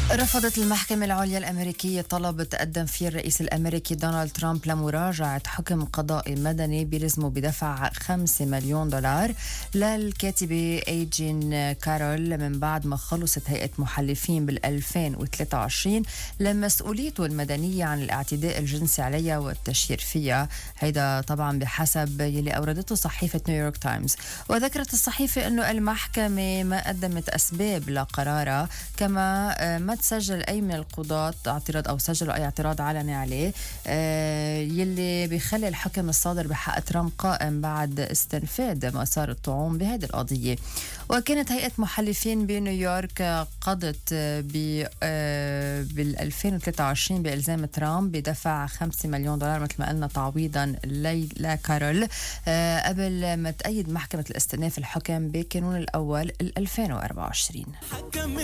رفضت المحكمة العليا الأمريكية طلب تقدم فيه الرئيس الأمريكي دونالد ترامب لمراجعة حكم قضائي مدني بيلزمه بدفع $5 مليون للكاتبة أيجين كارول من بعد ما خلصت هيئة محلفين بال2023 لمسؤوليته المدنية عن الاعتداء الجنسي عليها والتشهير فيها. هيدا طبعا بحسب يلي أوردته صحيفة نيويورك تايمز. وذكرت الصحيفة أنه المحكمة ما قدمت أسباب لقرارها، كما ما تسجل أي من القضاة اعتراض أو سجلوا أي اعتراض علني عليه، يلي بيخلي الحكم الصادر بحق ترامب قائم بعد استنفاذ مسار الطعون بهذه القضية. وكانت هيئة محلفين بنيويورك قضت بال2023 بإلزام ترامب بدفع $5 مليون مثل ما قلنا تعويضا لكارول، قبل ما تأيد محكمة الاستئناف الحكم بكانون الأول 2024.